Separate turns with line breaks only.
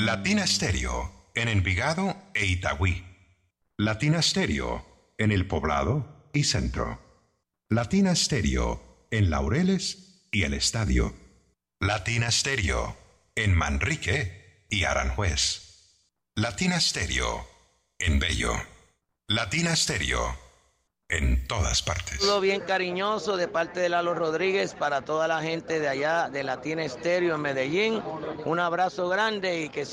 Latina Stereo en Envigado e Itagüí. Latina Stereo en El Poblado y Centro. Latina Stereo en Laureles y El Estadio. Latina Stereo en Manrique y Aranjuez. Latina Stereo en Bello. Latina Stereo en todas partes.
Todo bien cariñoso de parte de Lalo Rodríguez para toda la gente de allá de Latina Stereo en Medellín. Un abrazo grande y que